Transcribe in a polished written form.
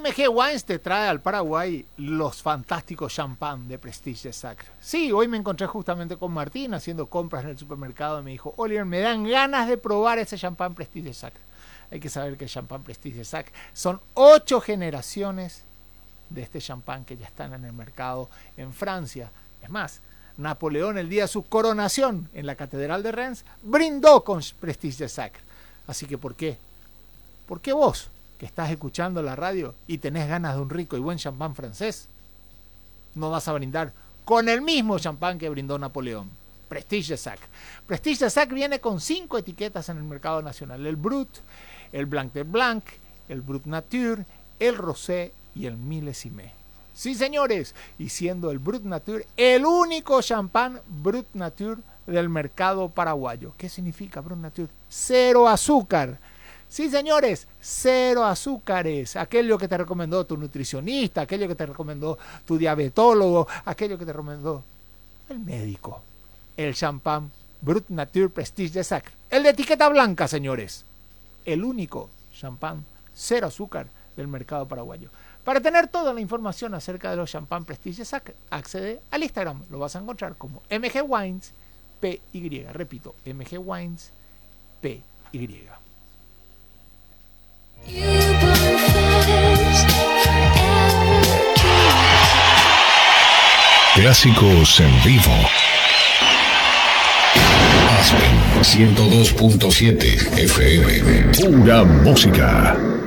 MG Wines te trae al Paraguay los fantásticos champán de Prestige de Sacre. Sí, hoy me encontré justamente con Martín haciendo compras en el supermercado y me dijo: Oliver, me dan ganas de probar ese champán Prestige de Sacre. Hay que saber que el champán Prestige de Sacre son 8 generaciones de este champán que ya están en el mercado en Francia. Es más, Napoleón, el día de su coronación en la Catedral de Reims, brindó con Prestige de Sacre. Así que, ¿por qué? ¿Por qué vos, que estás escuchando la radio y tenés ganas de un rico y buen champán francés, no vas a brindar con el mismo champán que brindó Napoleón? Prestige de Sacre. Prestige de Sacre viene con 5 etiquetas en el mercado nacional: el Brut, el Blanc de Blanc, el Brut Nature, el Rosé y el Millésime. Sí, señores, y siendo el Brut Nature el único champán Brut Nature del mercado paraguayo. ¿Qué significa Brut Nature? Cero azúcar. Sí, señores, 0 azúcares. Aquello que te recomendó tu nutricionista, aquello que te recomendó tu diabetólogo, aquello que te recomendó el médico. El champán Brut Nature Prestige de Sacre. El de etiqueta blanca, señores. El único champán 0 azúcar del mercado paraguayo. Para tener toda la información acerca de los champán Prestige de Sacre, accede al Instagram. Lo vas a encontrar como MG Wines PY. Repito, MG Wines PY. Clásicos en vivo. Aspen 102.7 FM. Pura música.